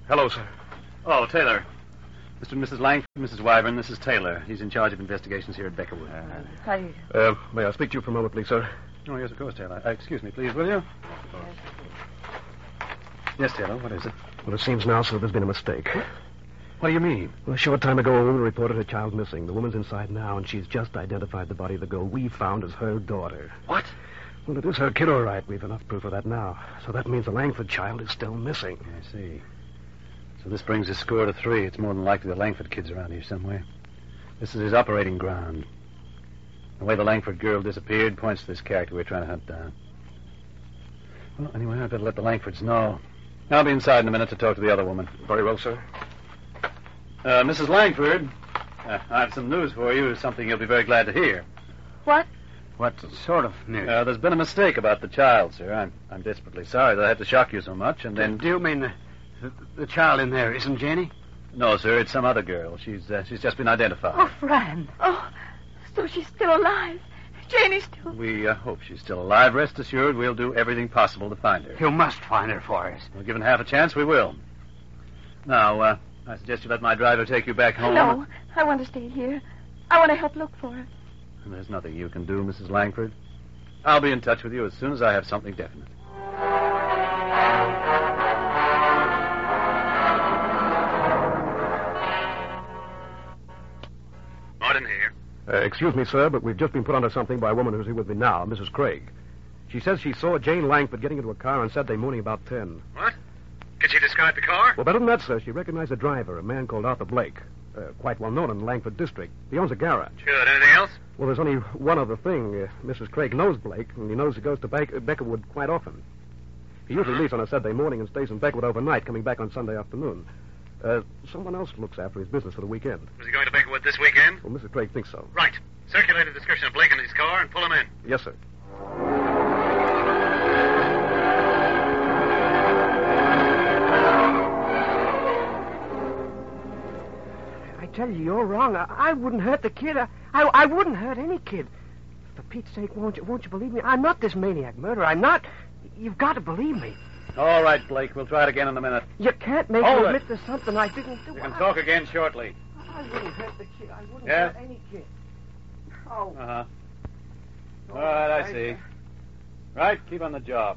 Hello, sir. Oh, Taylor. Mr. and Mrs. Langford, Mrs. Wyvern, this is Taylor. He's in charge of investigations here at Beckerwood. Hi. May I speak to you for a moment, please, sir? Oh, yes, of course, Taylor. Excuse me, please, will you? Yes, Taylor, what is it? Well, it seems now, sir, there's been a mistake. What do you mean? Well, a short time ago, a woman reported her child missing. The woman's inside now, and she's just identified the body of the girl we found as her daughter. What? Well, it is her kid, all right. We've enough proof of that now. So that means the Langford child is still missing. I see. So this brings his score to 3. It's more than likely the Langford kid's around here somewhere. This is his operating ground. The way the Langford girl disappeared points to this character we're trying to hunt down. Well, anyway, I'd better let the Langfords know. I'll be inside in a minute to talk to the other woman. Very well, sir. Mrs. Langford, I have some news for you, something you'll be very glad to hear. What? What sort of news? There's been a mistake about the child, sir. I'm desperately sorry that I had to shock you so much, and then... Do you mean the child in there isn't Janie? No, sir, it's some other girl. She's just been identified. Oh, Fran. Oh, so she's still alive. Janie's still... We hope she's still alive. Rest assured, we'll do everything possible to find her. You must find her for us. Well, given half a chance, we will. Now, I suggest you let my driver take you back home. No, I want to stay here. I want to help look for her. There's nothing you can do, Mrs. Langford. I'll be in touch with you as soon as I have something definite. Martin here. Excuse me, sir, but we've just been put onto something by a woman who's here with me now, Mrs. Craig. She says she saw Jane Langford getting into a car on Saturday morning about 10. What? Can she describe the car? Well, better than that, sir. She recognized the driver, a man called Arthur Blake. Quite well known in the Langford district. He owns a garage. Good. Anything else? Well, there's only one other thing. Mrs. Craig knows Blake, and he knows he goes to Beckerwood quite often. He usually leaves on a Saturday morning and stays in Beckerwood overnight, coming back on Sunday afternoon. Someone else looks after his business for the weekend. Was he going to Beckerwood this weekend? Well, Mrs. Craig thinks so. Right. Circulate a description of Blake and his car and pull him in. Yes, sir. I tell you, you're wrong. I wouldn't hurt the kid. I wouldn't hurt any kid. For Pete's sake, won't you believe me? I'm not this maniac murderer. I'm not. You've got to believe me. All right, Blake. We'll try it again in a minute. You can't make me admit to something I didn't do. We can talk again shortly. I wouldn't hurt the kid. I wouldn't Yes? hurt any kid. Oh. Uh-huh. All right, I see. Right, keep on the job.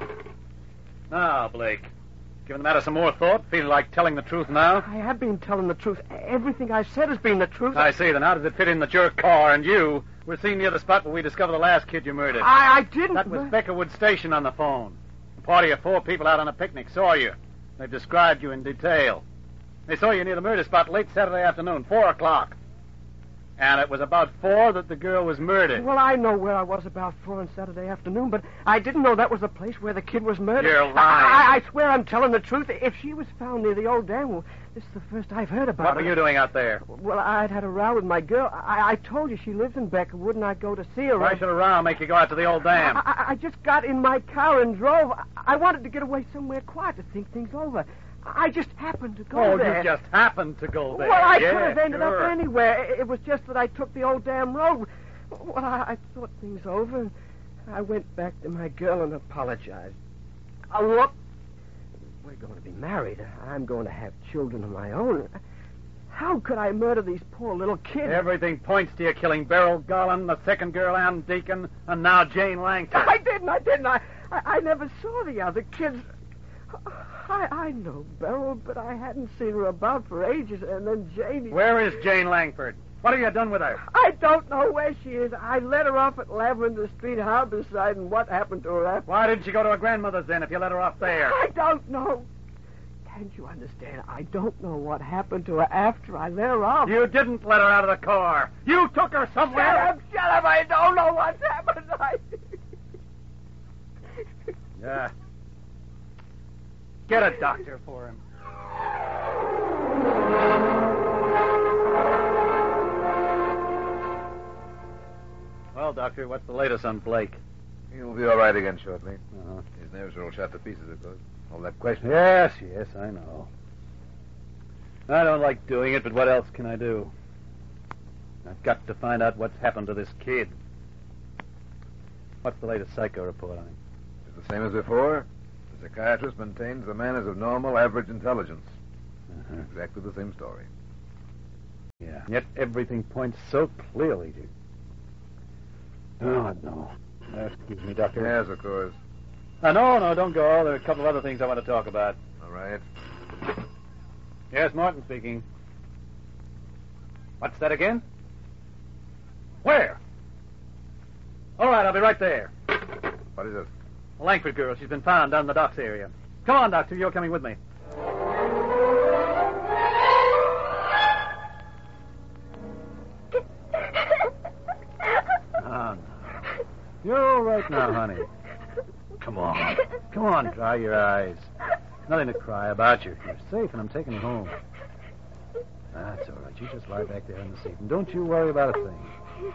Now, Blake, giving the matter some more thought, feeling like telling the truth now? I have been telling the truth. Everything I've said has been the truth. I see. Then how does it fit in that your car and you were seen near the spot where we discovered the last kid you murdered? I didn't. That was Beckerwood Station on the phone. A party of 4 people out on a picnic saw you. They've described you in detail. They saw you near the murder spot late Saturday afternoon, 4 o'clock. And it was about 4 that the girl was murdered. Well, I know where I was about 4 on Saturday afternoon, but I didn't know that was the place where the kid was murdered. You're lying. I swear I'm telling the truth. If she was found near the old dam, well, this is the first I've heard about What were you doing out there? Well, I'd had a row with my girl. I told you she lives in Beckerwood, and I'd go to see her. Why should a row make you go out to the old dam? I just got in my car and drove. I wanted to get away somewhere quiet to think things over. I just happened to go there. Oh, you just happened to go there. Well, I Yeah, could have ended sure. up anywhere. It was just that I took the old damn road. Well, I thought things over, and I went back to my girl and apologized. Oh, look, we're going to be married. I'm going to have children of my own. How could I murder these poor little kids? Everything points to you killing Beryl Garland, the second girl, Ann Deacon, and now Jane Langford. I didn't. I never saw the other kids. I know Beryl, but I hadn't seen her about for ages, and then Janie... Where is Jane Langford? What have you done with her? I don't know where she is. I let her off at Lavender Street, Harborside, and what happened to her after... Why didn't she go to her grandmother's then if you let her off there? I don't know. Can't you understand? I don't know what happened to her after I let her off. You didn't let her out of the car. You took her somewhere. Shut up. I don't know what's happened. Yeah. Get a doctor for him. Well, Doctor, what's the latest on Blake? He'll be all right again shortly. Uh-huh. His nerves are all shot to pieces, of course. All that question. Yes, I know. I don't like doing it, but what else can I do? I've got to find out what's happened to this kid. What's the latest psycho report on him? It's the same as before. The psychiatrist maintains the man is of normal, average intelligence. Uh-huh. Exactly the same story. Yeah. Yet everything points so clearly to... Oh, no. Excuse me, Doctor. Yes, of course. No, don't go. There are a couple of other things I want to talk about. All right. Yes, Martin speaking. What's that again? Where? All right, I'll be right there. What is it? The Langford girl. She's been found down in the docks area. Come on, Doctor. You're coming with me. Oh, no. You're all right now, honey. Come on. Come on, dry your eyes. Nothing to cry about. You're safe, and I'm taking you home. That's all right. You just lie back there in the seat, and don't you worry about a thing.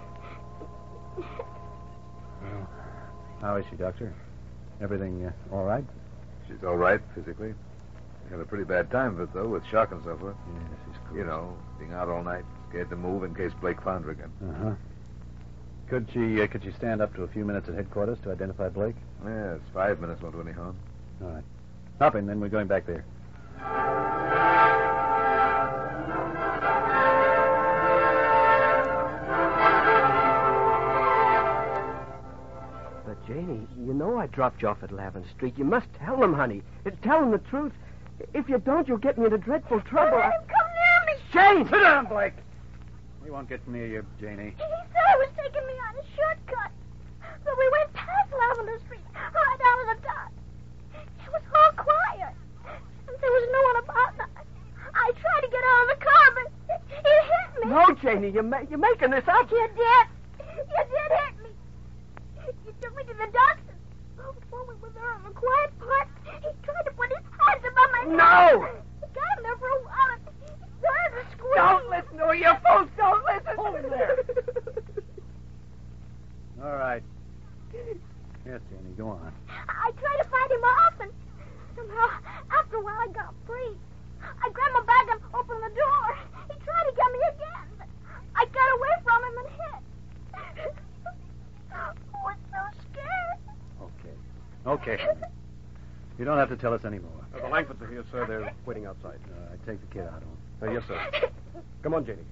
Well, how is she, Doctor? Everything all right? She's all right, physically. She had a pretty bad time of it, though, with shock and so forth. Yes, she's cool. You know, being out all night, scared to move in case Blake found her again. Uh-huh. Could she stand up to a few minutes at headquarters to identify Blake? Yes, 5 minutes won't do any harm. All right. Hop in, then we're going back there. But, Janie, you know I dropped you off at Lavender Street. You must tell them, honey. Tell them the truth. If you don't, you'll get me into dreadful trouble. Come near me. Jane! Sit down, Blake. We won't get near you, Janie. He said he was taking me on a shortcut. But we went past Lavender Street, right out of the dock. It was all quiet. And there was no one about. I tried to get out of the car, but it hit me. No, Janie, you're making this up. You did. You did hit me. You took me to the docks. Before we were there in the quiet part, he tried to put his hands above my head. No! He got him there for a while, and he started to squeal. Don't listen to her, you fools. Don't listen. Hold him there. All right. Yes, Janie, go on. I tried to fight him off, and somehow, after a while, I got free. I grabbed my bag and opened the door. He tried to get me again, but I got away from him and hid. I was so scared. Okay. You don't have to tell us anymore. The Langfords are here, sir. They're waiting outside. I take the kid out of him. Yes, sir. Come on, Janie.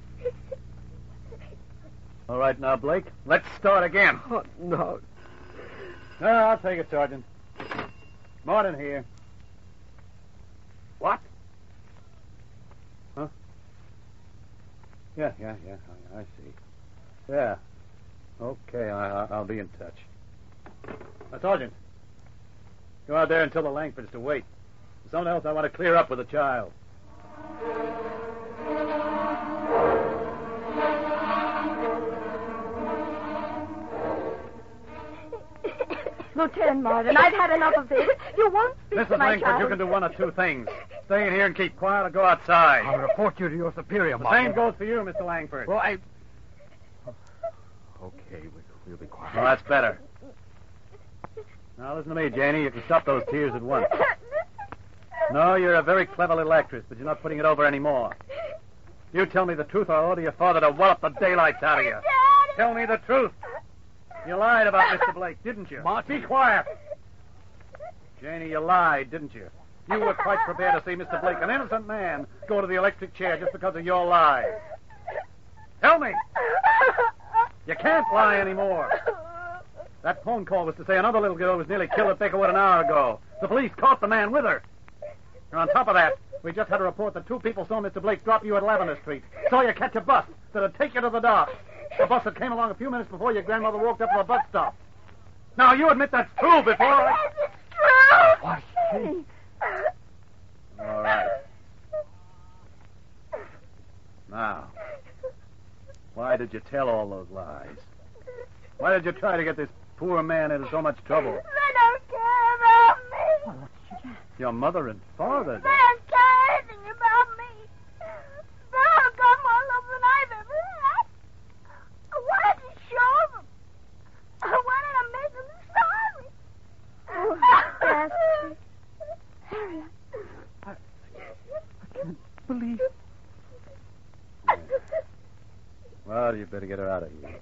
All right, now, Blake, let's start again. Oh, no. No, I'll take it, Sergeant. Martin here. What? Huh? Yeah, I see. Yeah. Okay, I'll be in touch. Sergeant, go out there and tell the Langfords to wait. There's something else I want to clear up with the child. Lieutenant Martin, I've had enough of this. You won't speak to Mrs. my Langford, child. you can do one of two things. Stay in here and keep quiet or go outside. I'll report you to your superior, The Martin. same goes for you, Mr. Langford. Well, Okay, we'll be quiet. Well, that's better. Now, listen to me, Janie. You can stop those tears at once. No, you're a very clever little actress, but you're not putting it over anymore. You tell me the truth, or I'll order your father to wallop the daylights out of you. Dad! Tell me the truth. You lied about Mr. Blake, didn't you? Martin. Be quiet. Janie, you lied, didn't you? You were quite prepared to see Mr. Blake, an innocent man, go to the electric chair just because of your lies. Tell me. You can't lie anymore. That phone call was to say another little girl was nearly killed at Beckerwood an hour ago. The police caught the man with her. And on top of that, we just had a report that two people saw Mr. Blake drop you at Lavender Street. Saw you catch a bus that'd take you to the dock. The bus that came along a few minutes before your grandmother walked up to the bus stop. Now, you admit that's true before I... Yes, it's true. What? All right. Now, why did you tell all those lies? Why did you try to get this poor man into so much trouble? They don't care about me. Your mother and father. They don't care anything about me. They've got more love than I've ever had. I wanted to show them. I wanted to make them sorry. Oh, yes. Harriet. I can't believe... Well, you better get her out of here.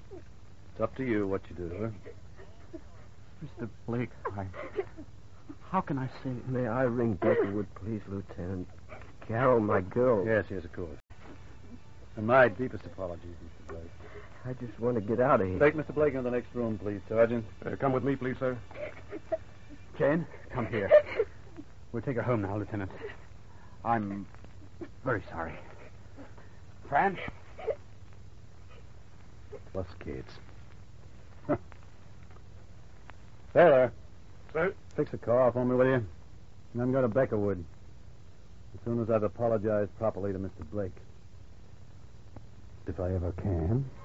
It's up to you what you do to her. Mr. Blake, How can I save him? May I ring Beckerwood, please, Lieutenant? Carol, my girl. Yes, of course. And my deepest apologies, Mr. Blake. I just want to get out of here. Take Mr. Blake into the next room, please, Sergeant. Come with me, please, sir. Jane, come here. We'll take her home now, Lieutenant. I'm very sorry. Fran? Us kids. Taylor. Sir? Fix a car for me, will you? And I'm going to Beckerwood. As soon as I've apologized properly to Mr. Blake. If I ever can.